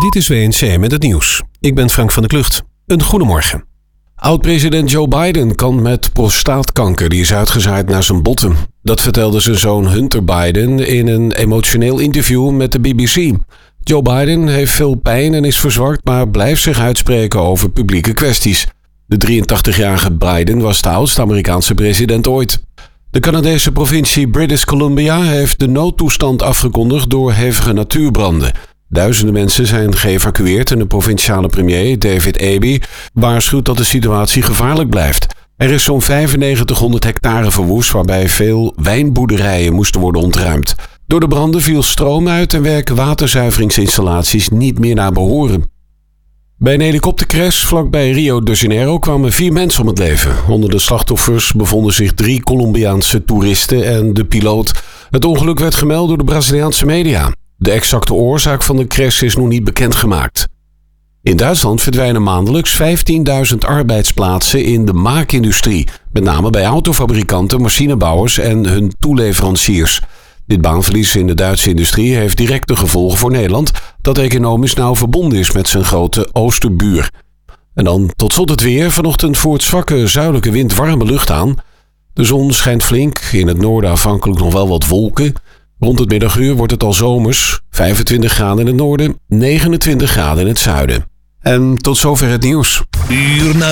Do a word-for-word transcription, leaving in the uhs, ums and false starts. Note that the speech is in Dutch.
Dit is W N C met het nieuws. Ik ben Frank van der Klucht. Een goedemorgen. Oud-president Joe Biden kan met prostaatkanker die is uitgezaaid naar zijn botten. Dat vertelde zijn zoon Hunter Biden in een emotioneel interview met de B B C. Joe Biden heeft veel pijn en is verzwakt, maar blijft zich uitspreken over publieke kwesties. De drieëntachtigjarige Biden was de oudste Amerikaanse president ooit. De Canadese provincie British Columbia heeft de noodtoestand afgekondigd door hevige natuurbranden. Duizenden mensen zijn geëvacueerd en de provinciale premier David Eby waarschuwt dat de situatie gevaarlijk blijft. Er is zo'n vijfennegentighonderd hectare verwoest waarbij veel wijnboerderijen moesten worden ontruimd. Door de branden viel stroom uit en werken waterzuiveringsinstallaties niet meer naar behoren. Bij een helikoptercrash vlakbij Rio de Janeiro kwamen vier mensen om het leven. Onder de slachtoffers bevonden zich drie Colombiaanse toeristen en de piloot. Het ongeluk werd gemeld door de Braziliaanse media. De exacte oorzaak van de crash is nog niet bekendgemaakt. In Duitsland verdwijnen maandelijks vijftienduizend arbeidsplaatsen in de maakindustrie, met name bij autofabrikanten, machinebouwers en hun toeleveranciers. Dit baanverlies in de Duitse industrie heeft directe gevolgen voor Nederland, dat economisch nauw verbonden is met zijn grote oosterbuur. En dan tot slot het weer. Vanochtend voert zwakke zuidelijke wind warme lucht aan. De zon schijnt flink, in het noorden afhankelijk nog wel wat wolken. Rond het middaguur wordt het al zomers, vijfentwintig graden in het noorden, negenentwintig graden in het zuiden. En tot zover het nieuws. Uur na